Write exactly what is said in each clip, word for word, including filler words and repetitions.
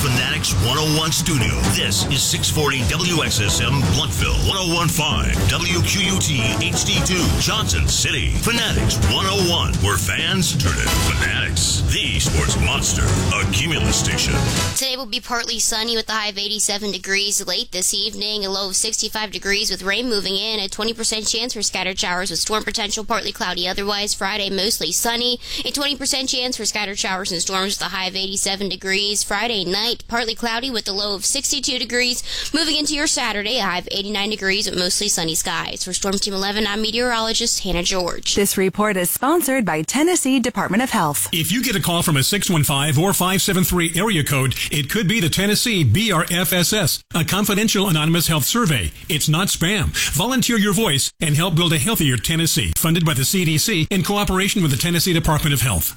Fanatics one oh one studio. This is six forty W X S M Bluffville, one oh one point five W Q U T H D two Johnson City. Fanatics one oh one, where fans turn it Fanatics, the sports monster, a Cumulus station. Today will be partly sunny with a high of eighty-seven degrees. Late this evening, a low of sixty-five degrees with rain moving in. A twenty percent chance for scattered showers with storm potential, partly cloudy otherwise. Friday, mostly sunny. A twenty percent chance for scattered showers and storms with a high of eighty-seven degrees. Friday night, partly cloudy with a low of sixty-two degrees. Moving into your Saturday, a high of eighty-nine degrees with mostly sunny skies. For Storm Team eleven, I'm meteorologist Hannah George. This report is sponsored by Tennessee Department of Health. If you get a call from a six one five or five seven three area code, it could be the Tennessee B R F S S, a confidential anonymous health survey. It's not spam. Volunteer your voice and help build a healthier Tennessee. Funded by the C D C in cooperation with the Tennessee Department of Health.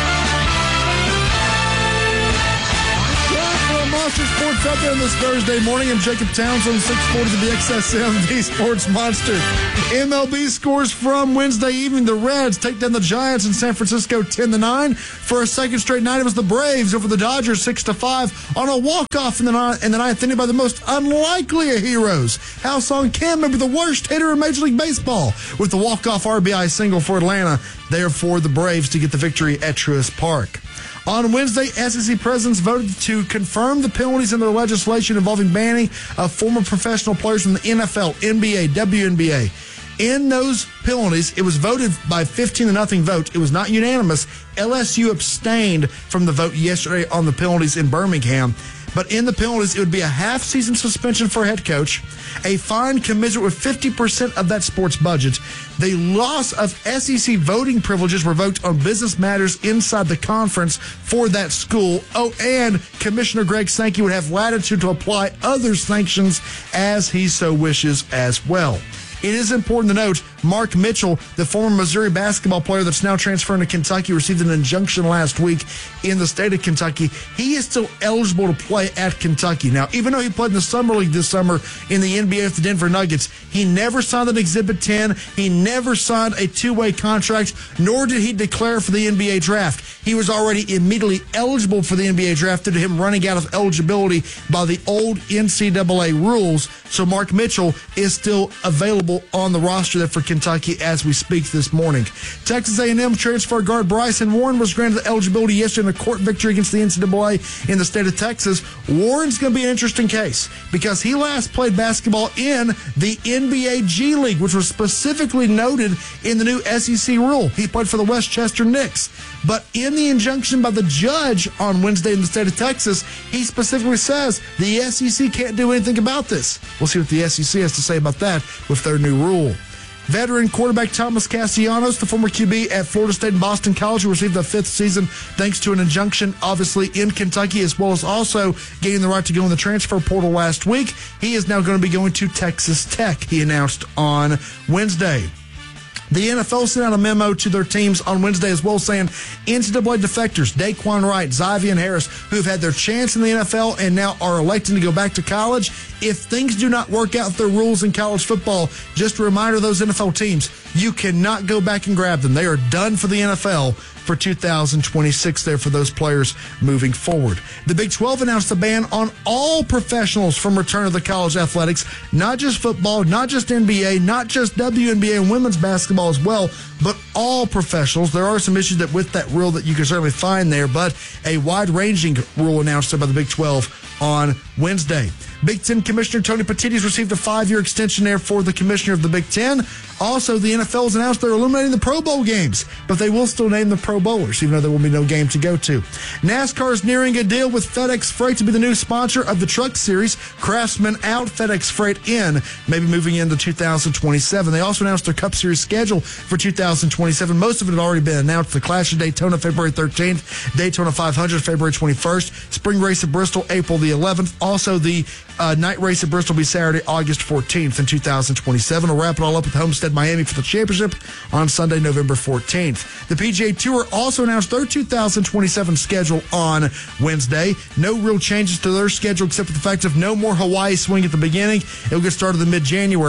Monster Sports up there on this Thursday morning. I'm Jacob Townsend, six forty to the X S M, the Sports Monster. M L B scores from Wednesday evening. The Reds take down the Giants in San Francisco ten to nine. For a second straight night, it was the Braves over the Dodgers six to five on a walk-off in the, ninth, in the ninth inning by the most unlikely of heroes. Ha-Seong Kim may be the worst hitter in Major League Baseball with the walk-off R B I single for Atlanta, there for the Braves to get the victory at Truist Park. On Wednesday, S E C presidents voted to confirm the penalties in their legislation involving banning of former professional players from the N F L, N B A, W N B A. In those penalties, it was voted by fifteen to nothing vote. It was not unanimous. L S U abstained from the vote yesterday on the penalties in Birmingham. But in the penalties, it would be a half-season suspension for a head coach, a fine commensurate with fifty percent of that sport's budget. The loss of S E C voting privileges revoked on business matters inside the conference for that school. Oh, and Commissioner Greg Sankey would have latitude to apply other sanctions as he so wishes as well. It is important to note, Mark Mitchell, the former Missouri basketball player that's now transferring to Kentucky, received an injunction last week in the state of Kentucky. He is still eligible to play at Kentucky. Now, even though he played in the Summer League this summer in the N B A with the Denver Nuggets, he never signed an Exhibit ten. He never signed a two-way contract, nor did he declare for the N B A draft. He was already immediately eligible for the N B A draft due to him running out of eligibility by the old N C double A rules. So Mark Mitchell is still available on the roster there for Kentucky as we speak this morning. Texas A and M transfer guard Bryson Warren was granted eligibility yesterday in a court victory against the N C double A in the state of Texas. Warren's going to be an interesting case because he last played basketball in the N B A G League, which was specifically noted in the new S E C rule. He played for the Westchester Knicks. But in the injunction by the judge on Wednesday in the state of Texas, he specifically says the S E C can't do anything about this. We'll see what the S E C has to say about that with their new rule. Veteran quarterback Thomas Castellanos, the former Q B at Florida State and Boston College, who received the fifth season thanks to an injunction, obviously, in Kentucky, as well as also gaining the right to go in the transfer portal last week. He is now going to be going to Texas Tech, he announced on Wednesday. The N F L sent out a memo to their teams on Wednesday as well, saying N C double A defectors Daquan Wright, Xavier Harris, who have had their chance in the N F L and now are electing to go back to college, if things do not work out with their rules in college football, just a reminder to those N F L teams, you cannot go back and grab them. They are done for the N F L for two thousand twenty-six there for those players moving forward. The Big twelve announced a ban on all professionals from return to the college athletics, not just football, not just N B A, not just W N B A and women's basketball as well, but all professionals. There are some issues that with that rule that you can certainly find there, but a wide-ranging rule announced by the Big twelve on Wednesday. Big Ten Commissioner Tony Petitti received a five-year extension there for the commissioner of the Big Ten. Also, the N F L has announced they're eliminating the Pro Bowl games, but they will still name the Pro Bowlers, even though there will be no game to go to. NASCAR is nearing a deal with FedEx Freight to be the new sponsor of the Truck Series. Craftsman out, FedEx Freight in, maybe moving into two thousand twenty-seven. They also announced their Cup Series schedule for two thousand twenty-seven. Most of it had already been announced. The Clash of Daytona, February thirteenth. Daytona five hundred, February twenty-first. Spring Race at Bristol, April the eleventh. Also, the uh, night race at Bristol will be Saturday, August fourteenth in two thousand twenty-seven. We'll wrap it all up with Homestead Miami for the championship on Sunday, November fourteenth. The P G A Tour also announced their two thousand twenty-seven schedule on Wednesday. No real changes to their schedule except for the fact of no more Hawaii swing at the beginning. It'll get started in mid-January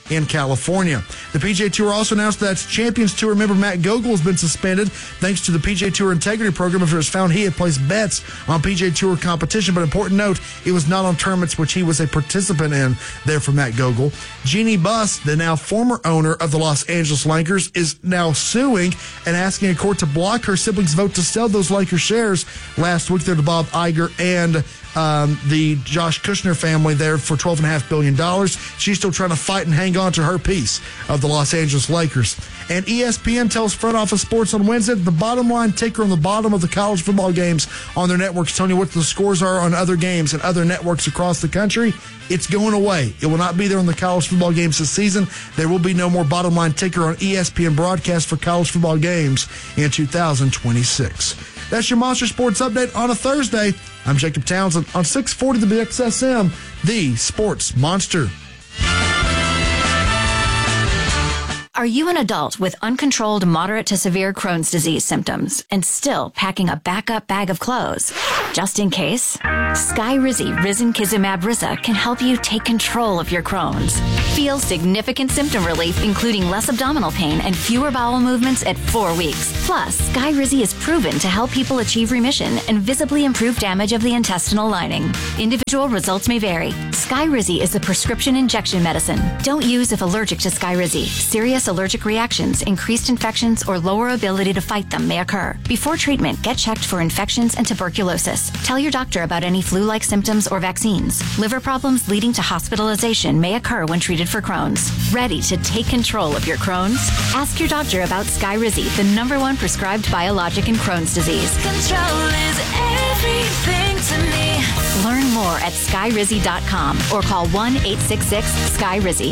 in California. The P G A Tour also announced that Champions Tour member Matt Gogol has been suspended thanks to the P G A Tour Integrity Program after it was found he had placed bets on P G A Tour competition. But important note, it was not on tournaments which he was a participant in there for Matt Gogol. Jeannie Buss, the now former owner of the Los Angeles Lakers, is now suing and asking a court to block her siblings' vote to sell those Lakers shares last week there to Bob Iger and Um, the Josh Kushner family there for twelve point five billion dollars. She's still trying to fight and hang on to her piece of the Los Angeles Lakers. And E S P N tells Front Office Sports on Wednesday that the bottom line ticker on the bottom of the college football games on their networks telling you what the scores are on other games and other networks across the country, it's going away. It will not be there on the college football games this season. There will be no more bottom line ticker on E S P N broadcast for college football games in two thousand twenty-six. That's your Monster Sports Update on a Thursday. I'm Jacob Townsend on six forty W X S M, the Sports Monster. Are you an adult with uncontrolled moderate to severe Crohn's disease symptoms and still packing a backup bag of clothes? Just in case, Skyrizi Risankizumab Riza can help you take control of your Crohn's. Feel significant symptom relief, including less abdominal pain and fewer bowel movements at four weeks. Plus, Skyrizi is proven to help people achieve remission and visibly improve damage of the intestinal lining. Individual results may vary. Skyrizi is a prescription injection medicine. Don't use if allergic to Skyrizi. Serious allergic reactions, increased infections, or lower ability to fight them may occur. Before treatment, get checked for infections and tuberculosis. Tell your doctor about any flu-like symptoms or vaccines. Liver problems leading to hospitalization may occur when treated for Crohn's. Ready to take control of your Crohn's? Ask your doctor about Skyrizi, the number one prescribed biologic in Crohn's disease. Control is everything to me. Learn more at skyrizi dot com or call one eight six six Skyrizi.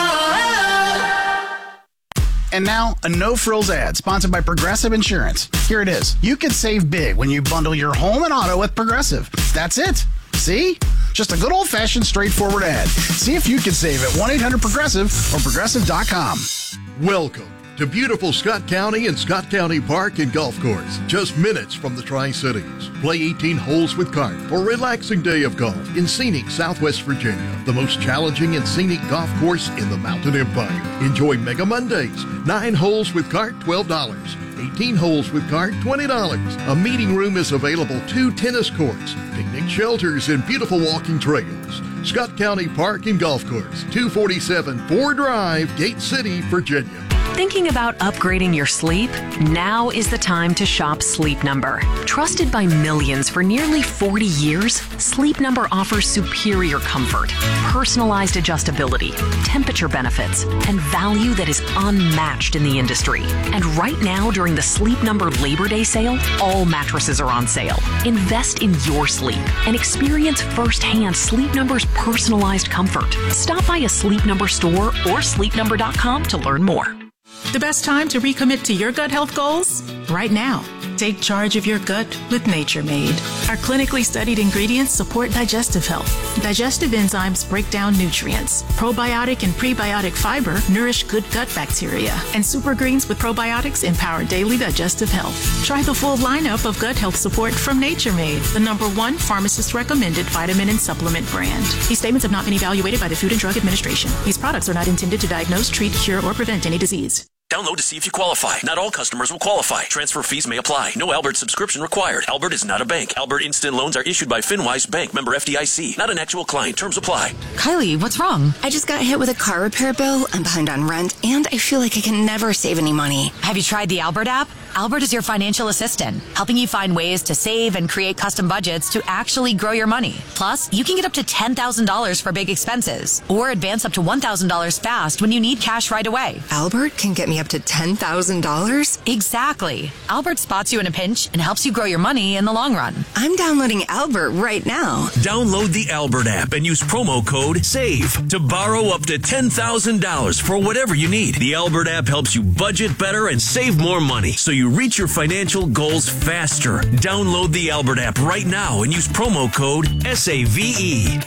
And now, a no-frills ad sponsored by Progressive Insurance. Here it is. You can save big when you bundle your home and auto with Progressive. That's it. See? Just a good old-fashioned, straightforward ad. See if you can save at one eight hundred progressive or progressive dot com. Welcome to beautiful Scott County and Scott County Park and Golf Course, just minutes from the Tri-Cities. Play eighteen holes with cart for a relaxing day of golf in scenic Southwest Virginia, the most challenging and scenic golf course in the Mountain Empire. Enjoy Mega Mondays, nine holes with cart, twelve dollars. eighteen holes with cart, twenty dollars. A meeting room is available, two tennis courts, picnic shelters, and beautiful walking trails. Scott County Park and Golf Course, two forty-seven Ford Drive, Gate City, Virginia. Thinking about upgrading your sleep? Now is the time to shop Sleep Number. Trusted by millions for nearly forty years, Sleep Number offers superior comfort, personalized adjustability, temperature benefits, and value that is unmatched in the industry. And right now, during the Sleep Number Labor Day sale, all mattresses are on sale. Invest in your sleep and experience firsthand Sleep Number's personalized comfort. Stop by a Sleep Number store or sleep number dot com to learn more. The best time to recommit to your gut health goals? Right now. Take charge of your gut with Nature Made. Our clinically studied ingredients support digestive health. Digestive enzymes break down nutrients. Probiotic and prebiotic fiber nourish good gut bacteria. And super greens with probiotics empower daily digestive health. Try the full lineup of gut health support from Nature Made, the number one pharmacist-recommended vitamin and supplement brand. These statements have not been evaluated by the Food and Drug Administration. These products are not intended to diagnose, treat, cure, or prevent any disease. Download to see if you qualify. Not all customers will qualify. Transfer fees may apply. No Albert subscription required. Albert is not a bank. Albert Instant Loans are issued by FinWise Bank, member F D I C. Not an actual client. Terms apply. Kylie, what's wrong? I just got hit with a car repair bill. I'm behind on rent, and I feel like I can never save any money. Have you tried the Albert app? Albert is your financial assistant, helping you find ways to save and create custom budgets to actually grow your money. Plus, you can get up to ten thousand dollars for big expenses, or advance up to one thousand dollars fast when you need cash right away. Albert can get me up to ten thousand dollars? Exactly. Albert spots you in a pinch and helps you grow your money in the long run. I'm downloading Albert right now. Download the Albert app and use promo code SAVE to borrow up to ten thousand dollars for whatever you need. The Albert app helps you budget better and save more money, so you reach your financial goals faster. Download the Albert app right now and use promo code S A V E.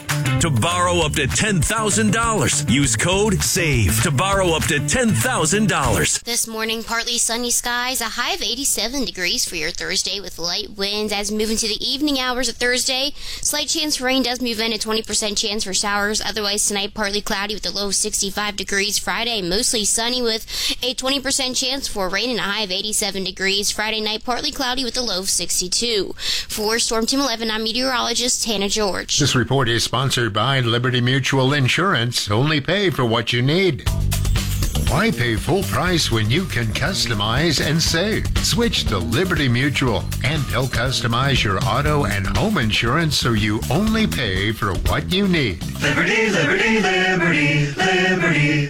to borrow up to ten thousand dollars. Use code SAVE to borrow up to ten thousand dollars. This morning, partly sunny skies, a high of eighty-seven degrees for your Thursday with light winds. As we move into the evening hours of Thursday, slight chance for rain does move in, a twenty percent chance for showers. Otherwise, tonight, partly cloudy with a low of sixty-five degrees. Friday, mostly sunny with a twenty percent chance for rain and a high of eighty-seven degrees. Friday night, partly cloudy with a low of sixty-two. For Storm Team eleven, I'm meteorologist Hannah George. This report is sponsored by Liberty Mutual Insurance. Only pay for what you need. Why pay full price when you can customize and save? Switch to Liberty Mutual, and they'll customize your auto and home insurance so you only pay for what you need. Liberty, liberty, liberty, liberty.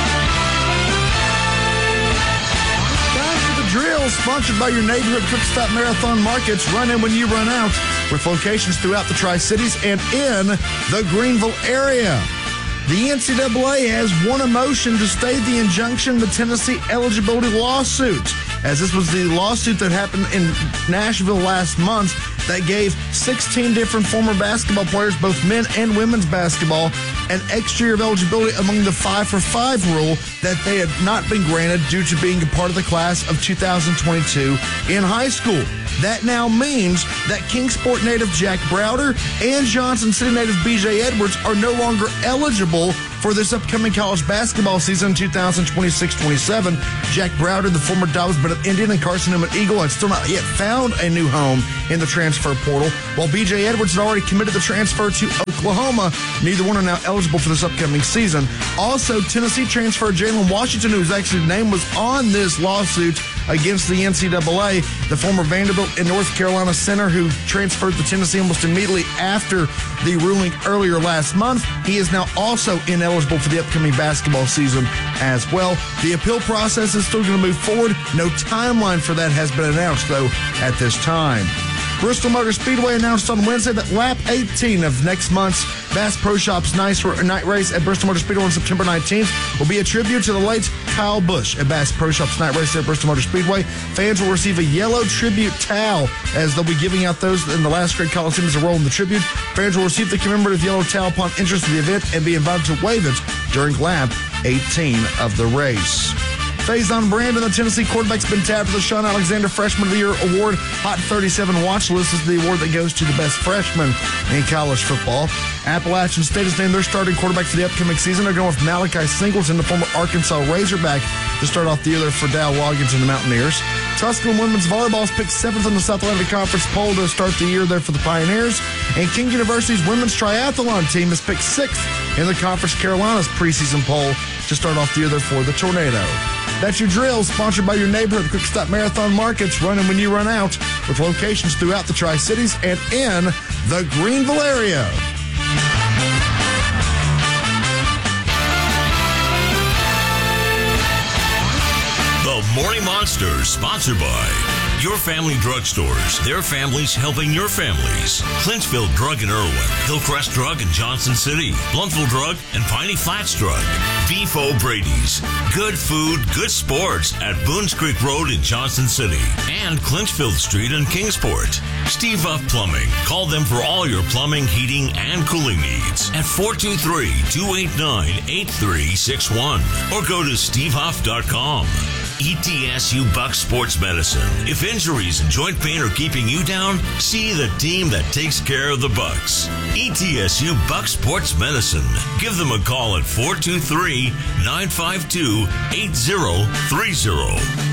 Drill, sponsored by your neighborhood Quick Stop Marathon Markets. Run in when you run out, with locations throughout the Tri-Cities and in the Greenville area. The N C double A has won a motion to stay the injunction in the Tennessee eligibility lawsuit, as this was the lawsuit that happened in Nashville last month that gave sixteen different former basketball players, both men and women's basketball, an extra year of eligibility among the five for five rule that they had not been granted due to being a part of the class of two thousand twenty-two in high school. That now means that Kingsport native Jack Browder and Johnson City native B J Edwards are no longer eligible for this upcoming college basketball season two thousand twenty-six twenty-seven. Jack Browder, the former Dobbsburg of Indian and Carson Newman Eagle, had still not yet found a new home in the transfer portal, while B J Edwards had already committed the transfer to Oklahoma. Neither one are now eligible for this upcoming season. Also, Tennessee transfer Jalen Washington, whose actually name was on this lawsuit against the N C double A, the former Vanderbilt and North Carolina center who transferred to Tennessee almost immediately after the ruling earlier last month. He is now also ineligible for the upcoming basketball season as well. The appeal process is still going to move forward. No timeline for that has been announced, though, at this time. Bristol Motor Speedway announced on Wednesday that lap eighteen of next month's Bass Pro Shops night race at Bristol Motor Speedway on September nineteenth will be a tribute to the late Kyle Busch at Bass Pro Shops night race at Bristol Motor Speedway. Fans will receive a yellow tribute towel, as they'll be giving out those in the last grade Coliseum as a role in the tribute. Fans will receive the commemorative yellow towel upon entrance to the event and be invited to wave it during lap eighteen of the race. Faison Brandon, the Tennessee quarterback's been tapped for the Sean Alexander Freshman of the Year Award. Hot thirty-seven watch list is the award that goes to the best freshman in college football. Appalachian State has named their starting quarterback for the upcoming season. They're going with Malachi Singleton, the former Arkansas Razorback, to start off the year there for Dow Loggins and the Mountaineers. Tusculum women's volleyball is picked seventh in the South Atlantic Conference poll to start the year there for the Pioneers. And King University's women's triathlon team is picked sixth in the Conference Carolinas preseason poll to start off the year there for the Tornado. That's your drill, sponsored by your neighborhood Quick Stop Marathon Markets, running when you run out, with locations throughout the Tri-Cities and in the Greenville area. The Morning Monster, sponsored by Your Family Drugstores. Their families helping your families. Clinchville Drug in Irwin, Hillcrest Drug in Johnson City, Blountville Drug and Piney Flats Drug. Beef O'Brady's. Good food, good sports at Boones Creek Road in Johnson City. And Clinchfield Street in Kingsport. Steve Huff Plumbing. Call them for all your plumbing, heating, and cooling needs at four two three, two eight nine, eight three six one or go to steve huff dot com. E T S U Buck Sports Medicine. If injuries and joint pain are keeping you down, see the team that takes care of the Bucks. E T S U Buck Sports Medicine. Give them a call at four two three, nine five two, eight zero three zero.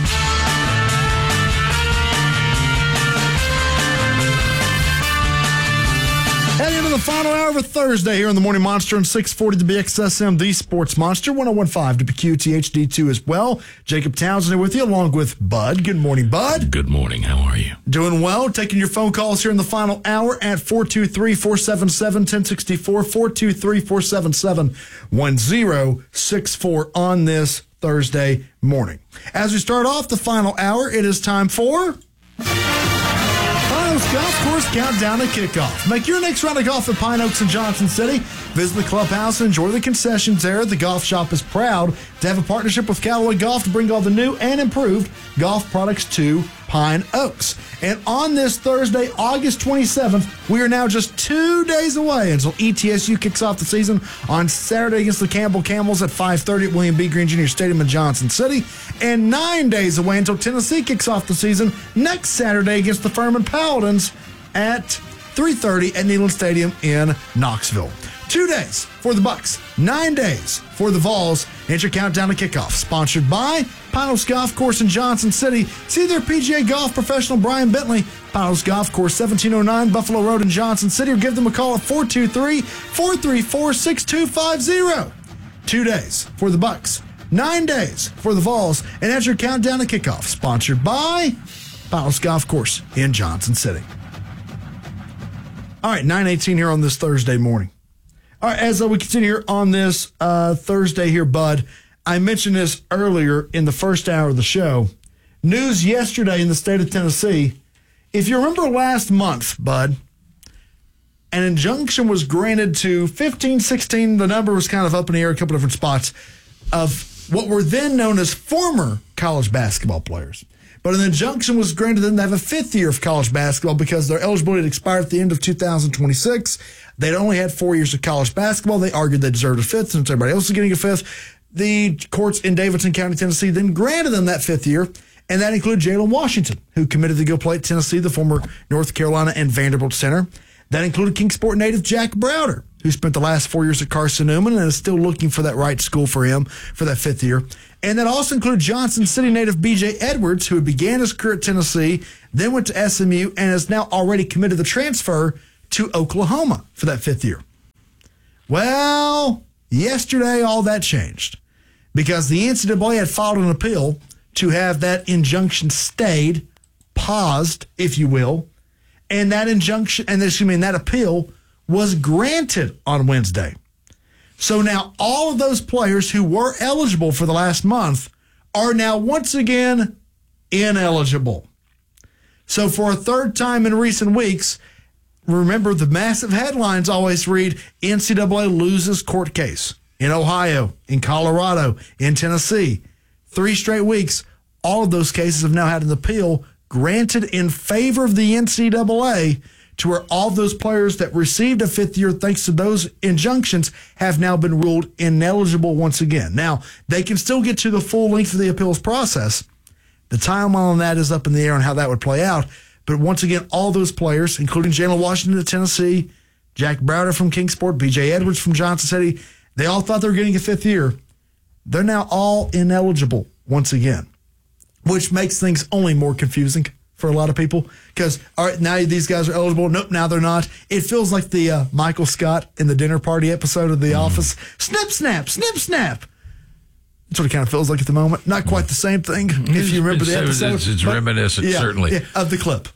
Heading into the final hour of a Thursday here on the Morning Monster on six forty W X S M, the Sports Monster, one oh one point five W Q T H D two as well. Jacob Townsend here with you, along with Bud. Good morning, Bud. Good morning. How are you? Doing well. Taking your phone calls here in the final hour at four two three, four seven seven, one oh six four, four two three, four seven seven, one oh six four on this Thursday morning. As we start off the final hour, it is time for Pine Oaks Golf Course Countdown to Kickoff. Make your next round of golf at Pine Oaks in Johnson City. Visit the clubhouse and enjoy the concessions there. The golf shop is proud to have a partnership with Callaway Golf to bring all the new and improved golf products to Pine Oaks. And on this Thursday, August twenty-seventh, we are now just two days away until E T S U kicks off the season on Saturday against the Campbell Camels at five thirty at William B. Green Junior Stadium in Johnson City, and nine days away until Tennessee kicks off the season next Saturday against the Furman Paladins at three thirty at Neyland Stadium in Knoxville. Two days for the Bucks, nine days for the Vols. And your countdown to kickoff. Sponsored by Pine Oaks Golf Course in Johnson City. See their P G A golf professional Brian Bentley, Pine Oaks Golf Course, seventeen oh nine Buffalo Road in Johnson City, or give them a call at four two three, four three four, six two five zero. Two days for the Bucks, nine days for the Vols, and that's your countdown to kickoff. Sponsored by Pine Oaks Golf Course in Johnson City. All right, nine eighteen here on this Thursday morning. All right, as uh, we continue here on this uh, Thursday here, Bud, I mentioned this earlier in the first hour of the show. News yesterday in the state of Tennessee. If you remember last month, Bud, an injunction was granted to fifteen, sixteen, the number was kind of up in the air, a couple different spots, of what were then known as former college basketball players. But an injunction was granted them to have a fifth year of college basketball because their eligibility had expired at the end of two thousand twenty-six. They'd only had four years of college basketball. They argued they deserved a fifth since everybody else was getting a fifth. The courts in Davidson County, Tennessee, then granted them that fifth year, and that included Jalen Washington, who committed to go play at Tennessee, the former North Carolina and Vanderbilt center. That included Kingsport native Jack Browder, who spent the last four years at Carson Newman and is still looking for that right school for him for that fifth year. And that also included Johnson City native B J Edwards, who began his career at Tennessee, then went to S M U, and is now already committed to transfer to Oklahoma for that fifth year. Well, yesterday all that changed because the N C double A had filed an appeal to have that injunction stayed, paused, if you will, and that injunction, and excuse me, and that appeal was granted on Wednesday. So now all of those players who were eligible for the last month are now once again ineligible. So for a third time in recent weeks, remember the massive headlines always read N C double A loses court case in Ohio, in Colorado, in Tennessee. Three straight weeks, all of those cases have now had an appeal granted in favor of the N C double A, to where all those players that received a fifth year thanks to those injunctions have now been ruled ineligible once again. Now, they can still get to the full length of the appeals process. The timeline on that is up in the air on how that would play out. But once again, all those players, including Jalen Washington of Tennessee, Jack Browder from Kingsport, B J Edwards from Johnson City, they all thought they were getting a fifth year. They're now all ineligible once again, which makes things only more confusing for a lot of people because, all right, now these guys are eligible. Nope, now they're not. It feels like the uh, Michael Scott in the dinner party episode of The mm. Office. Snip, snap, snip, snap. That's what it kind of feels like at the moment. Not quite the same thing, if you remember the episode. It's, it's reminiscent, yeah, certainly. Yeah, of the clip.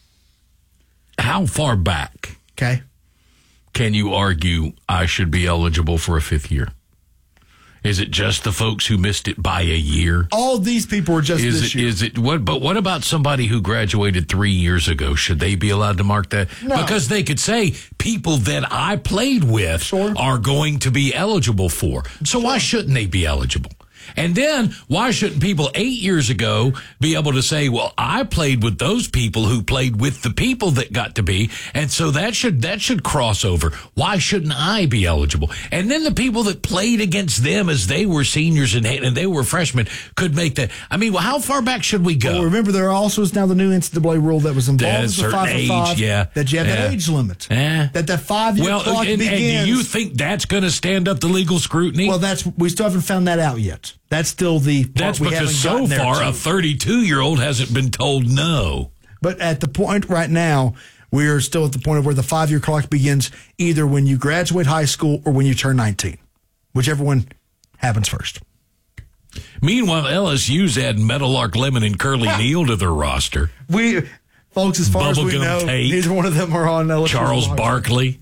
How far back okay. can you argue I should be eligible for a fifth year? Is it just the folks who missed it by a year? All these people are just is this it, year. Is it what? But what about somebody who graduated three years ago? Should they be allowed to mark that? No. Because they could say people that I played with sure. are going to be eligible for. So sure. why shouldn't they be eligible? And then why shouldn't people eight years ago be able to say, well, I played with those people who played with the people that got to be, and so that should that should cross over. Why shouldn't I be eligible? And then the people that played against them as they were seniors and, and they were freshmen could make that. I mean, well, how far back should we go? Well, remember, there also is now the new N C double A rule that was involved at a certain five age, five, yeah, that you have yeah. that age limit, yeah. that that five-year well, clock and, begins. And do you think that's going to stand up to legal scrutiny? Well, that's we still haven't found that out yet. That's still the part That's we because so far a thirty-two-year-old hasn't been told no. But at the point right now, we are still at the point of where the five-year clock begins either when you graduate high school or when you turn nineteen, whichever one happens first. Meanwhile, L S U's adding Meadowlark Lemon and Curly yeah. Neal to their roster. We, folks, as far Bubblegum as we know, Tate, neither one of them are on L S U. Charles Barkley.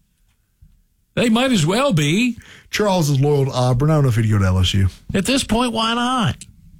They might as well be. Charles is loyal to Auburn. I don't know if he'd go to L S U. At this point, why not?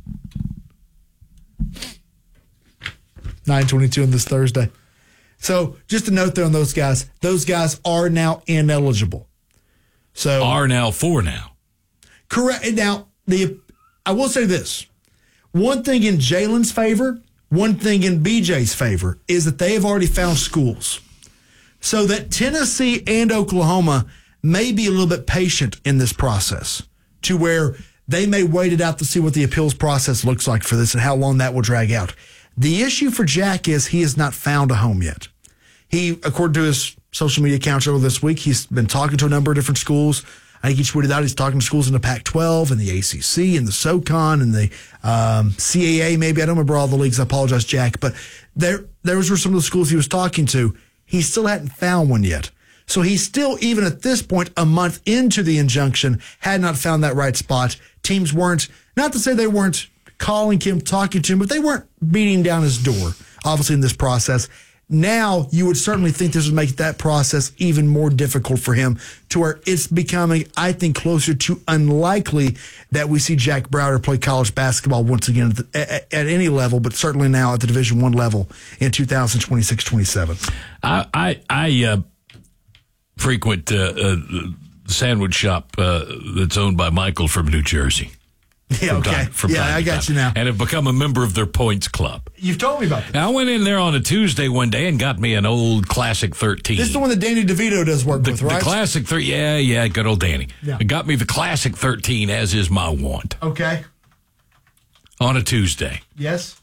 nine twenty-two on this Thursday. So just a note there on those guys. Those guys are now ineligible. So Are now for now. Correct. Now, the I will say this. One thing in Jalen's favor one thing in B J's favor is that they have already found schools. So that Tennessee and Oklahoma may be a little bit patient in this process to where they may wait it out to see what the appeals process looks like for this and how long that will drag out. The issue for Jack is he has not found a home yet. He, according to his social media account over this week, he's been talking to a number of different schools. I think he tweeted out he's talking to schools in the Pac twelve and the A C C and the SoCon and the um, C A A maybe. I don't remember all the leagues. I apologize, Jack. But there, those were some of the schools he was talking to. He still hadn't found one yet. So he's still, even at this point, a month into the injunction, had not found that right spot. Teams weren't, not to say they weren't calling him, talking to him, but they weren't beating down his door, obviously, in this process. Now, you would certainly think this would make that process even more difficult for him to where it's becoming, I think, closer to unlikely that we see Jack Browder play college basketball once again at, the, at, at any level, but certainly now at the Division One level in two thousand twenty-six twenty-seven. I I, I uh, frequent uh, uh, the sandwich shop uh, that's owned by Michael from New Jersey. Yeah, from okay. Time, from yeah, time I got time, you now. And have become a member of their points club. You've told me about this. I went in there on a Tuesday one day and got me an old Classic thirteen. This is the one that Danny DeVito does work the, with, right? The Classic three, yeah, yeah, good old Danny. Yeah. It got me the Classic thirteen, as is my want. Okay. On a Tuesday. Yes.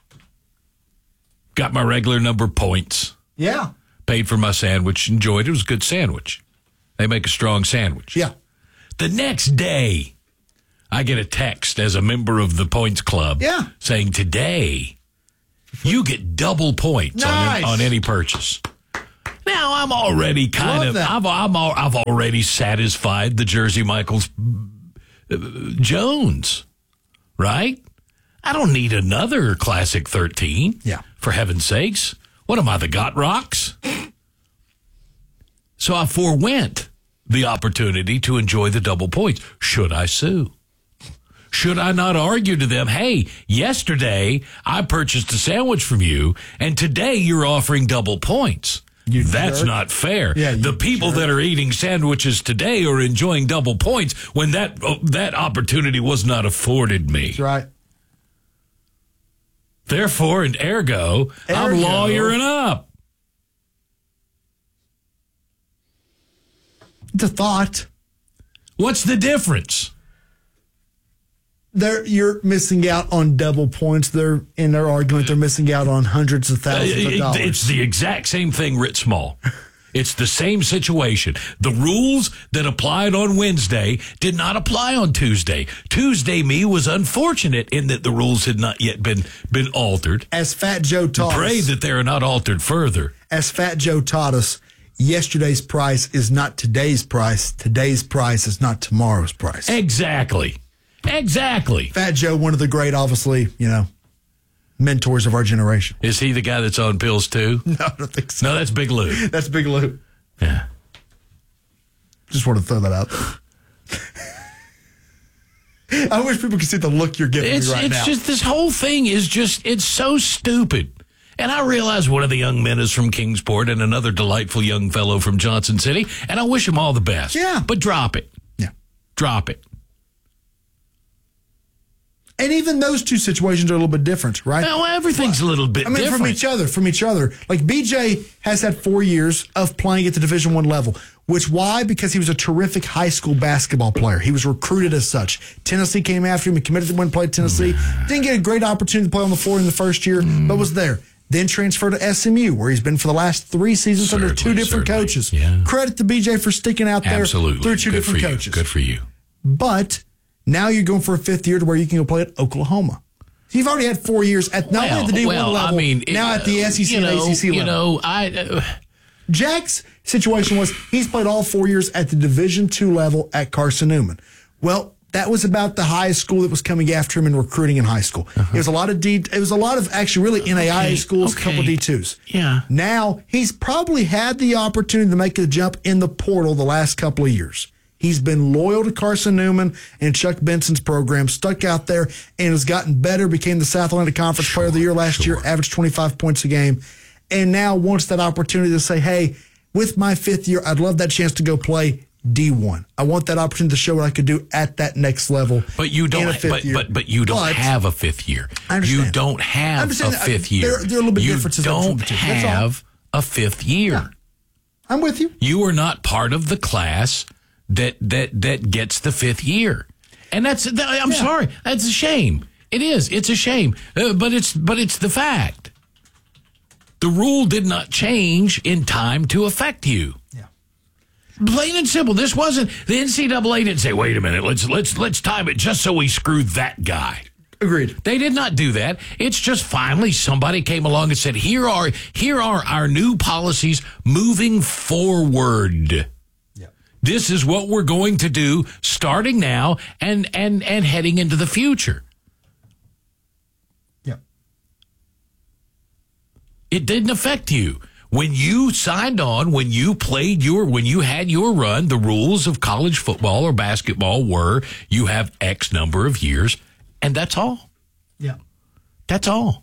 Got my regular number of points. Yeah. Paid for my sandwich. Enjoyed it. It was a good sandwich. They make a strong sandwich. Yeah. The next day, I get a text as a member of the points club yeah. saying, today, you get double points nice. on, on any purchase. Now, I'm already kind Love of, that. I've, I'm, al- I've already satisfied the Jersey Michaels uh, Jones, right? I don't need another Classic thirteen. Yeah. For heaven's sakes. What am I, the Got Rocks? So I forewent the opportunity to enjoy the double points. Should I sue? Should I not argue to them, hey, yesterday I purchased a sandwich from you, and today you're offering double points? You That's jerk. not fair. Yeah, the you people jerk. that are eating sandwiches today are enjoying double points when that uh, that opportunity was not afforded me. That's right. Therefore, and ergo, I'm Ergo. lawyering up. It's a thought. What's the difference? They're, you're missing out on double points. They're in their argument. They're missing out on hundreds of thousands of dollars. It's the exact same thing writ small. It's the same situation. The rules that applied on Wednesday did not apply on Tuesday. Tuesday me was unfortunate in that the rules had not yet been been altered. As Fat Joe taught Pray us, that they are not altered further. as Fat Joe taught us, yesterday's price is not today's price. Today's price is not tomorrow's price. Exactly. Exactly. Fat Joe, one of the great, obviously, you know, mentors of our generation. Is he the guy that's on pills too? No, I don't think so. No, that's Big Lou. That's Big Lou. Yeah. Just want to throw that out there. I wish people could see the look you're giving It's me right it's now. just this whole thing is just it's so stupid. And I realize one of the young men is from Kingsport and another delightful young fellow from Johnson City, and I wish them all the best. Yeah. But drop it. Yeah. Drop it. And even those two situations are a little bit different, right? Well, everything's a little bit I mean, different. from each other, from each other. Like B J has had four years of playing at the Division One level. Which why? Because he was a terrific high school basketball player. He was recruited as such. Tennessee came after him. He committed to win, played Tennessee. Didn't get a great opportunity to play on the floor in the first year, but was there. Then transferred to S M U, where he's been for the last three seasons Certainly, under two different certainly. coaches. Yeah. Credit to B J for sticking out there Absolutely. through two Good different for you. coaches. Good for you. But now you're going for a fifth year to where you can go play at Oklahoma. You've already had four years at not well, only at the D one well, level, I mean, now it, at the S E C you know, and A C C level. You know, I. Uh, Jack's situation was he's played all four years at the Division two level at Carson Newman. Well, that was about the highest school that was coming after him in recruiting in high school. Uh-huh. It was a lot of D. It was a lot of actually really N A I A okay, schools, okay. a couple of D twos. Yeah. Now he's probably had the opportunity to make the jump in the portal the last couple of years. He's been loyal to Carson Newman and Chuck Benson's program, stuck out there, and has gotten better, became the South Atlantic Conference sure, Player of the Year last sure. year, averaged twenty-five points a game, and now wants that opportunity to say, hey, with my fifth year, I'd love that chance to go play D one. I want that opportunity to show what I could do at that next level. But you don't. in a fifth But, year. but but you don't But have a fifth year. I understand. You don't have I a understand that. fifth I- year. there- there are a little bit you differences don't between the two. That's all. have a fifth year. I'm with you. You are not part of the class that that that gets the fifth year, and that's. I'm Yeah. sorry. That's a shame. It is. It's a shame. Uh, but it's but it's the fact. The rule did not change in time to affect you. Yeah. Plain and simple. This wasn't the N C double A didn't say, "Wait a minute, let's let's let's time it just so we screw that guy." Agreed. They did not do that. It's just finally somebody came along and said, "Here are here are our new policies moving forward. Yeah. This is what we're going to do starting now and and and heading into the future." Yeah. It didn't affect you. When you signed on, when you played your, when you had your run, the rules of college football or basketball were you have X number of years, and that's all. Yeah. That's all.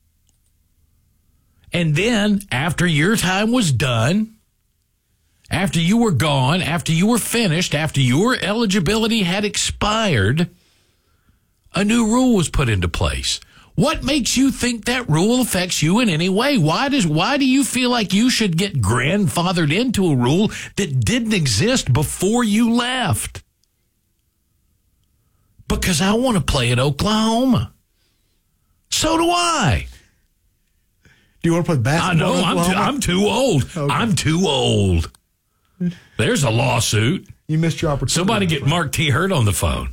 And then after your time was done, after you were gone, after you were finished, after your eligibility had expired, a new rule was put into place. What makes you think that rule affects you in any way? Why does why do you feel like you should get grandfathered into a rule that didn't exist before you left? Because I want to play at Oklahoma. So do I. Do you want to play basketball? I know. I'm too, I'm too old. Okay. I'm too old. There's a lawsuit. You missed your opportunity. Somebody get Mark T. Hurt on the phone.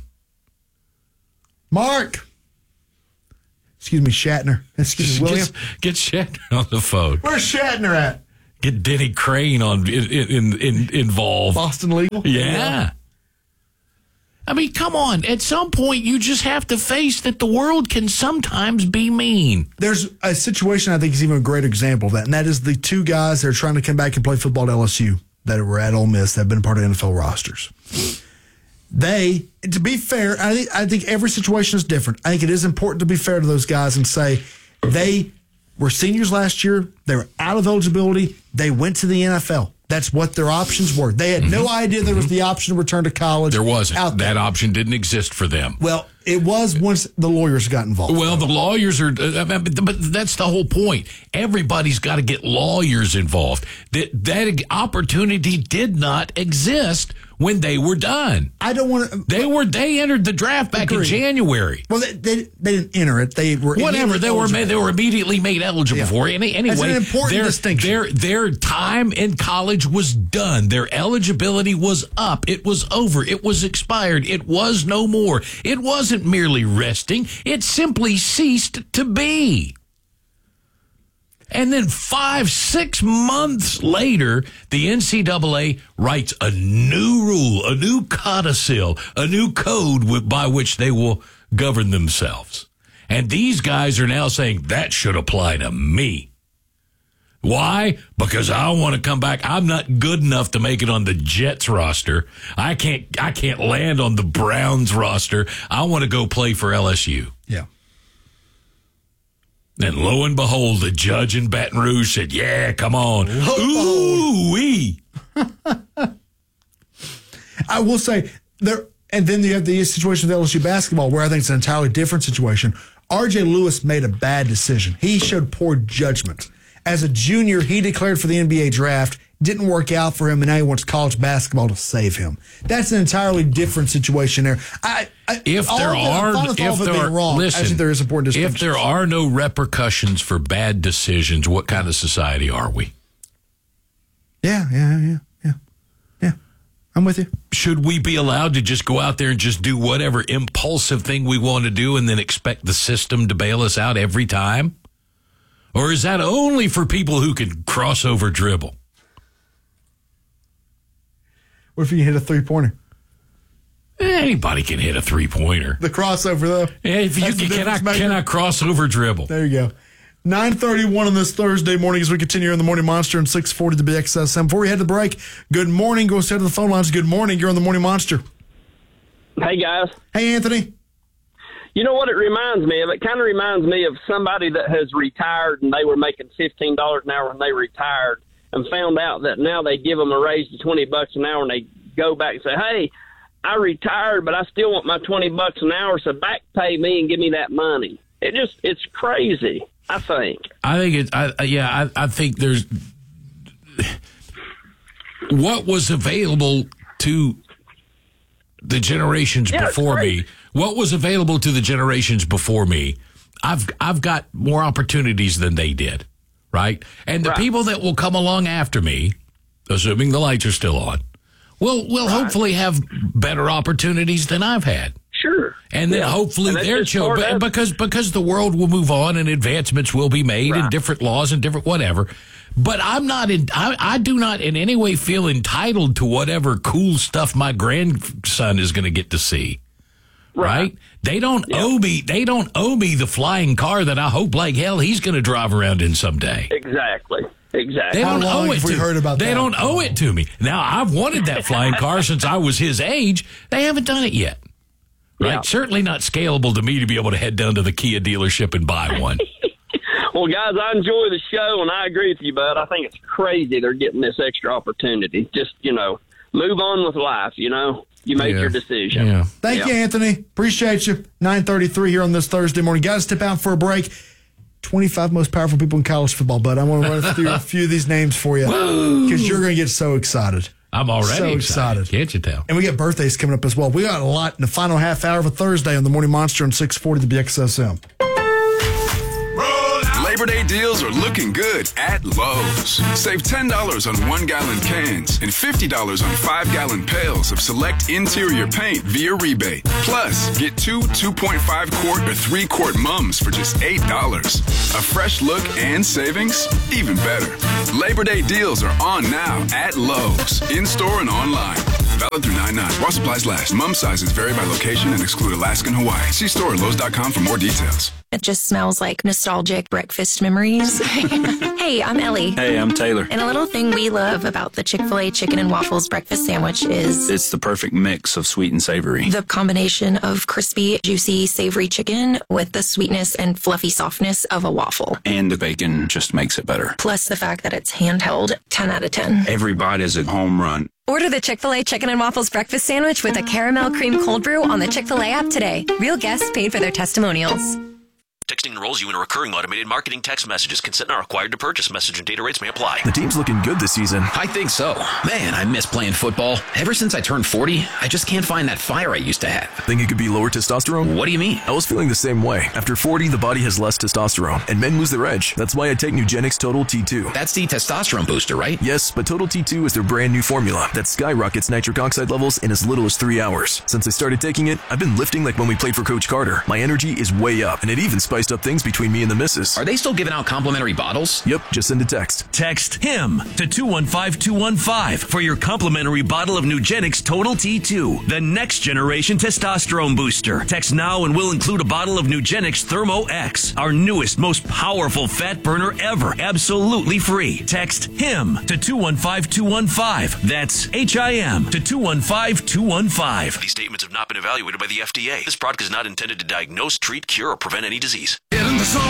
Mark. Excuse me, Shatner. Excuse me, William. Get, get Shatner on the phone. Where's Shatner at? Get Denny Crane on in, in, in, involved. Boston Legal? Yeah. yeah. I mean, come on. At some point, you just have to face that the world can sometimes be mean. There's a situation I think is even a great example of that, and that is the two guys that are trying to come back and play football at L S U that were at Ole Miss that have been part of N F L rosters. They, to be fair, I think, I think every situation is different. I think it is important to be fair to those guys and say they were seniors last year. They were out of eligibility. They went to the N F L. That's what their options were. They had mm-hmm. no idea there was the option to return to college. There wasn't. Out there. That option didn't exist for them. Well, it was once the lawyers got involved. Well, the lawyers are, uh, but that's the whole point. Everybody's got to get lawyers involved. That that opportunity did not exist when they were done. I don't want to. They were. They entered the draft back agreed. in January. Well, they, they they didn't enter it. They were whatever. They were made, they were immediately made eligible yeah. for it. Any, anyway, that's an important their, distinction. Their their time in college was done. Their eligibility was up. It was over. It was expired. It was no more. It wasn't merely resting. It simply ceased to be. And then five, six months later, the N C double A writes a new rule, a new codicil, a new code by which they will govern themselves. And these guys are now saying that should apply to me. Why? Because I want to come back. I'm not good enough to make it on the Jets roster. I can't I can't land on the Browns roster. I want to go play for L S U. Yeah. And lo and behold, the judge in Baton Rouge said, yeah, come on. Ooh-wee. I will say, there, and then you have the situation with L S U basketball where I think it's an entirely different situation. R J Lewis made a bad decision. He showed poor judgment. As a junior, he declared for the N B A draft. Didn't work out for him, and now he wants college basketball to save him. That's an entirely different situation there. I, I, if there are, if there are, wrong, listen, I think there is important distinctions. If there are no repercussions for bad decisions, what kind of society are we? Yeah, yeah, yeah, yeah, yeah. I'm with you. Should we be allowed to just go out there and just do whatever impulsive thing we want to do and then expect the system to bail us out every time? Or is that only for people who can cross over dribble? What if you hit a three-pointer? Anybody can hit a three-pointer. The crossover, though. Yeah, if you can, can, I, can I cross over dribble? There you go. nine thirty-one on this Thursday morning as we continue on the Morning Monster and six forty to B X S M. Before we head to the break, good morning. Go straight to the phone lines. Good morning. You're on the Morning Monster. Hey, guys. Hey, Anthony. You know what it reminds me of? It kind of reminds me of somebody that has retired and they were making fifteen dollars an hour when they retired and found out that now they give them a raise to twenty bucks an hour and they go back and say, hey, I retired, but I still want my twenty bucks an hour, so back pay me and give me that money. It just, it's crazy, I think. I think it, I, yeah, I, I think there's, what was available to the generations yeah, before me, what was available to the generations before me, I've, I've got more opportunities than they did, right? And the right. people that will come along after me, assuming the lights are still on, will will right. hopefully have better opportunities than I've had. Sure. And then yeah. hopefully and their children, because because the world will move on and advancements will be made right. and different laws and different whatever. But I'm not in, I, I do not in any way feel entitled to whatever cool stuff my grandson is going to get to see. Right? right? They don't yeah. owe me, they don't owe me the flying car that I hope like hell he's going to drive around in someday. Exactly. Exactly. They don't How long owe it have we to, heard about they that? don't owe it to me. Now, I've wanted that flying car since I was his age. They haven't done it yet. Right? Yeah. Certainly not scalable to me to be able to head down to the Kia dealership and buy one. Well, guys, I enjoy the show, and I agree with you, bud. I think it's crazy they're getting this extra opportunity. Just, you know, move on with life, you know. You made yeah. your decision. Yeah. Thank yeah. you, Anthony. Appreciate you. nine thirty-three here on this Thursday morning. Got to step out for a break. twenty-five most powerful people in college football, bud. I want to run through a few of these names for you because you're going to get so excited. I'm already so excited. excited. Can't you tell? And we got birthdays coming up as well. We got a lot in the final half hour of a Thursday on the Morning Monster on six forty to the X S M. Labor Day deals are looking good at Lowe's. Save ten dollars on one-gallon cans and fifty dollars on five-gallon pails of select interior paint via rebate. Plus, get two two point five quart or three quart mums for just eight dollars. A fresh look and savings? Even better. Labor Day deals are on now at Lowe's, in-store and online. Valid through nine nine. While supplies last. Mum sizes vary by location and exclude Alaska and Hawaii. See store at Lowe's dot com for more details. It just smells like nostalgic breakfast memories. Hey, I'm Ellie. Hey, I'm Taylor. And a little thing we love about the Chick-fil-A chicken and waffles breakfast sandwich is it's the perfect mix of sweet and savory. The combination of crispy, juicy, savory chicken with the sweetness and fluffy softness of a waffle. And the bacon just makes it better. Plus the fact that it's handheld, ten out of ten. Every bite is a home run. Order the Chick-fil-A Chicken and Waffles Breakfast Sandwich with a caramel cream cold brew on the Chick-fil-A app today. Real guests paid for their testimonials. Texting enrolls you in a recurring automated marketing text messages. Consent not required to purchase. Message and data rates may apply. The team's looking good this season. I think so. Man, I miss playing football. Ever since I turned forty, I just can't find that fire I used to have. Think it could be lower testosterone? What do you mean? I was feeling the same way. After forty, the body has less testosterone, and men lose their edge. That's why I take Nugenix Total T two. That's the testosterone booster, right? Yes, but Total T two is their brand new formula that skyrockets nitric oxide levels in as little as three hours. Since I started taking it, I've been lifting like when we played for Coach Carter. My energy is way up, and it even spiced up things between me and the missus. Are they still giving out complimentary bottles? Yep, just send a text. Text HIM to two one five two one five for your complimentary bottle of Nugenix Total T two, the next generation testosterone booster. Text now and we'll include a bottle of Nugenix Thermo X, our newest, most powerful fat burner ever, absolutely free. Text HIM to two one five two one five. That's H I M to two one five two one five. These statements have not been evaluated by the F D A. This product is not intended to diagnose, treat, cure, or prevent any disease. Get in the zone,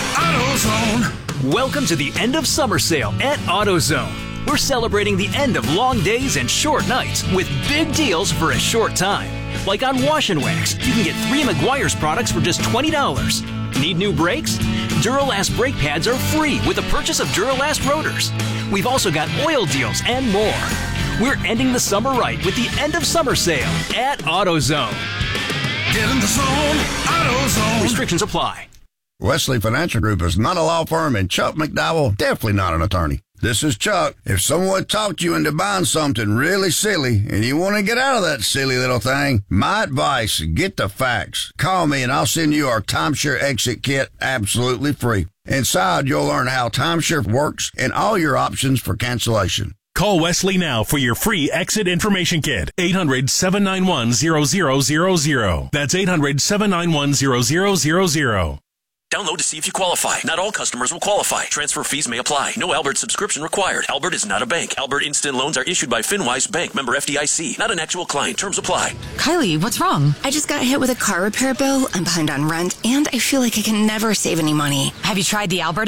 AutoZone. Welcome to the end of summer sale at AutoZone. We're celebrating the end of long days and short nights with big deals for a short time. Like on Wash and Wax, you can get three Meguiar's products for just twenty dollars. Need new brakes? Duralast brake pads are free with the purchase of Duralast rotors. We've also got oil deals and more. We're ending the summer right with the end of summer sale at AutoZone. Get in the zone, AutoZone. Restrictions apply. Wesley Financial Group is not a law firm, and Chuck McDowell definitely not an attorney. This is Chuck. If someone talked you into buying something really silly and you want to get out of that silly little thing, my advice, get the facts. Call me and I'll send you our timeshare exit kit absolutely free. Inside, you'll learn how timeshare works and all your options for cancellation. Call Wesley now for your free exit information kit. eight hundred, seven nine one, zero zero zero zero. That's eight hundred, seven nine one, zero zero zero zero. Download to see if you qualify. Not all customers will qualify. Transfer fees may apply. No Albert subscription required. Albert is not a bank. Albert Instant Loans are issued by FinWise Bank, member F D I C. Not an actual client. Terms apply. Kylie, what's wrong? I just got hit with a car repair bill. I'm behind on rent, and I feel like I can never save any money. Have you tried the Albert app?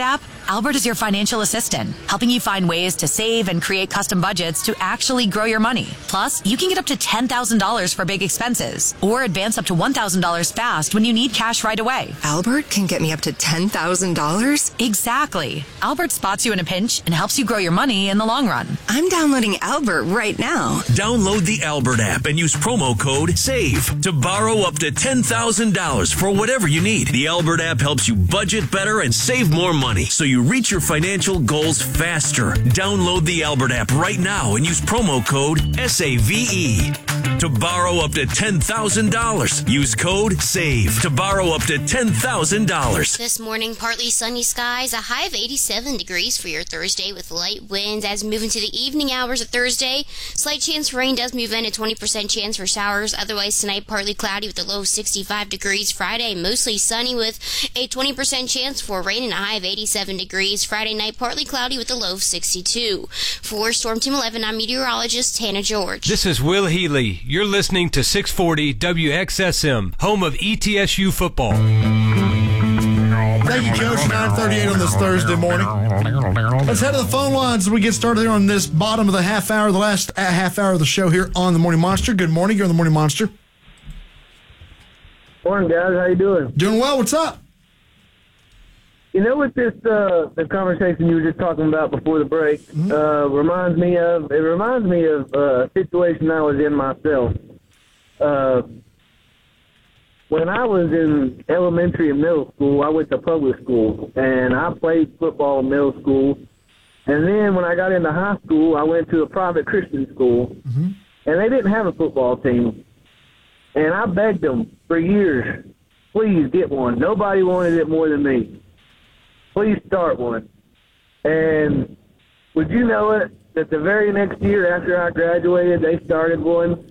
Albert is your financial assistant, helping you find ways to save and create custom budgets to actually grow your money. Plus, you can get up to ten thousand dollars for big expenses or advance up to one thousand dollars fast when you need cash right away. Albert can get me up to ten thousand dollars? Exactly. Albert spots you in a pinch and helps you grow your money in the long run. I'm downloading Albert right now. Download the Albert app and use promo code SAVE to borrow up to ten thousand dollars for whatever you need. The Albert app helps you budget better and save more money so you reach your financial goals faster. Download the Albert app right now and use promo code S A V E to borrow up to ten thousand dollars. Use code SAVE to borrow up to ten thousand dollars. This morning, partly sunny skies, a high of eighty-seven degrees for your Thursday with light winds. As we move into the evening hours of Thursday, slight chance for rain does move in, a twenty percent chance for showers. Otherwise, tonight, partly cloudy with a low of sixty-five degrees. Friday, mostly sunny with a twenty percent chance for rain and a high of eighty-seven degrees. Friday night, partly cloudy with a low of sixty-two. For Storm Team eleven, I'm meteorologist Hannah George. This is Will Healy. You're listening to six forty W X S M, home of E T S U football. Thank you, Coach. nine thirty-eight on this Thursday morning. Let's head to the phone lines as we get started here on this bottom of the half hour, the last uh, half hour of the show here on the Morning Monster. Good morning. You're on the Morning Monster. Morning, guys. How you doing? Doing well. What's up? You know what this uh, the conversation you were just talking about before the break mm-hmm. uh, reminds me of? It reminds me of uh, a situation I was in myself. Uh, when I was in elementary and middle school, I went to public school, and I played football in middle school. And then when I got into high school, I went to a private Christian school, mm-hmm. and they didn't have a football team. And I begged them for years, please get one. Nobody wanted it more than me. Please start one. And would you know it, that the very next year after I graduated, they started one.